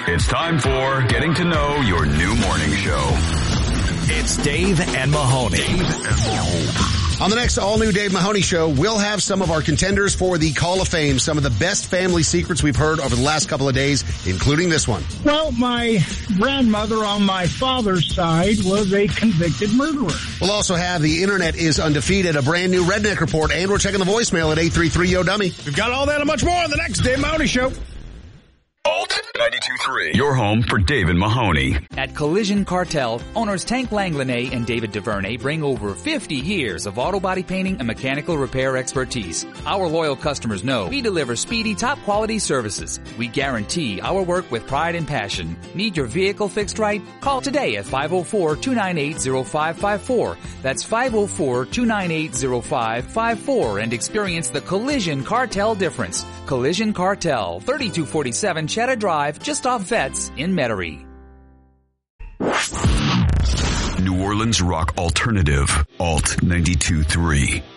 It's time for Getting to Know Your New Morning Show. It's Dave and Mahoney. On the next all-new Dave Mahoney Show, we'll have some of our contenders for the Call of Fame, some of the best family secrets we've heard over the last couple of days, including this one. Well, my grandmother on my father's side was a convicted murderer. We'll also have The Internet is Undefeated, a brand new Redneck Report, and we're checking the voicemail at 833-YO-DUMMY. We've got all that and much more on the next Dave Mahoney Show. Alt 92.3. Your home for Dave and Mahoney. At Collision Cartel, owners Tank Langlanay and David DuVernay bring over 50 years of auto body painting and mechanical repair expertise. Our loyal customers know we deliver speedy, top-quality services. We guarantee our work with pride and passion. Need your vehicle fixed right? Call today at 504-298-0554. That's 504-298-0554 and experience the Collision Cartel difference. Collision Cartel, 3247 Cheddar Drive, just off Vets in Metairie. New Orleans rock alternative. Alt 92.3.